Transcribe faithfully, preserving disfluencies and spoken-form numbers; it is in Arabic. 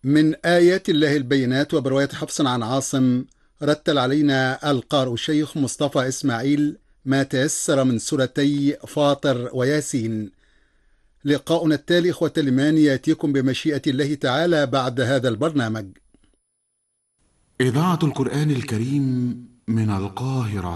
من آيات الله البينات وبرواية حفص عن عاصم. رتل علينا القارئ الشيخ مصطفى إسماعيل ما تيسر من سورتي فاطر وياسين. لقاؤنا التالي إخوة الإيمان يأتيكم بمشيئة الله تعالى بعد هذا البرنامج. إذاعة القرآن الكريم من القاهرة.